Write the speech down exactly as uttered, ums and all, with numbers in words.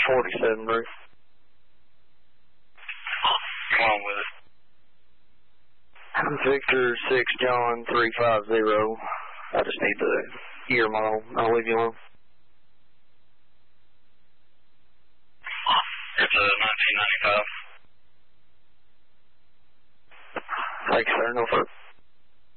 forty-seven, Bruce. Come on with it. Victor six John three five zero. I just need the year model. I'll leave you alone. It's a nineteen ninety-five. Thanks, sir. No further.